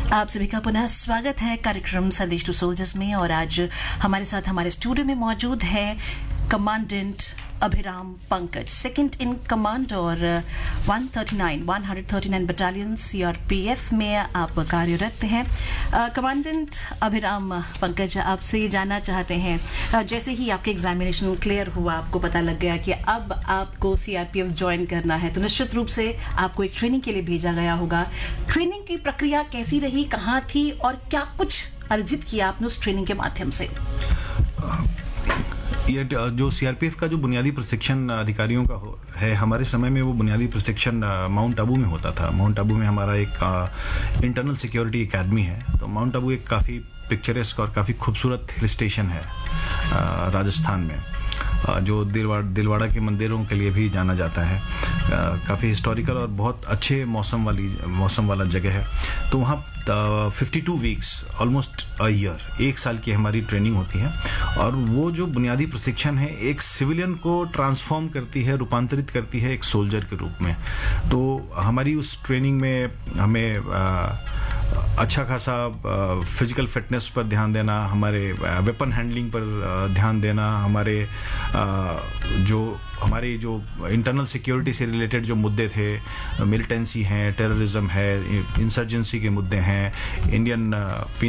आप सभी का पुनः स्वागत है कार्यक्रम संदेश टू सोल्जर्स में। और आज हमारे साथ हमारे स्टूडियो में मौजूद है commandant Abhiram Pankaj, second in command और 139 बटालियन सीआरपीएफ में आप कार्यरत हैं। कमांडेंट अभिराम पंकज, आपसे ये जानना चाहते हैं, जैसे ही आपके एग्जामिनेशन क्लियर हुआ, आपको पता लग गया कि अब आपको सीआरपीएफ ज्वाइन करना है, तो निश्चित रूप से आपको एक ट्रेनिंग के लिए भेजा गया होगा। ट्रेनिंग की प्रक्रिया कैसी रही, कहाँ थी और क्या कुछ अर्जित किया आपने उस ट्रेनिंग के माध्यम से? ये जो सीआरपीएफ का जो बुनियादी प्रशिक्षण अधिकारियों का है, हमारे समय में वो बुनियादी प्रशिक्षण माउंट आबू में होता था। माउंट आबू में हमारा एक इंटरनल सिक्योरिटी एकेडमी है। तो माउंट आबू एक काफ़ी पिक्चरेस्क और काफ़ी खूबसूरत हिल स्टेशन है राजस्थान में, जो दिलवाड़ा के मंदिरों के लिए भी जाना जाता है। काफ़ी हिस्टोरिकल और बहुत अच्छे मौसम वाला जगह है। तो वहाँ 52 वीक्स, ऑलमोस्ट अ ईयर, 1 साल की हमारी ट्रेनिंग होती है। और वो जो बुनियादी प्रशिक्षण है, एक सिविलियन को ट्रांसफॉर्म करती है, रूपांतरित करती है एक सोल्जर के रूप में। तो हमारी उस ट्रेनिंग में हमें अच्छा खासा फिजिकल फिटनेस पर ध्यान देना, हमारे वेपन हैंडलिंग पर ध्यान देना, हमारे जो इंटरनल सिक्योरिटी से रिलेटेड जो मुद्दे थे, मिलिटेंसी हैं, टेररिज्म है, इंसर्जेंसी के मुद्दे हैं, इंडियन